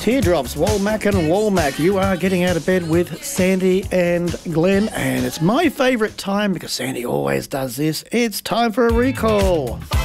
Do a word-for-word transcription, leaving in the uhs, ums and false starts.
Teardrops, Womack and Womack. You are getting out of bed with Sandy and Glenn, and it's my favourite time because Sandy always does this. It's time for a recall.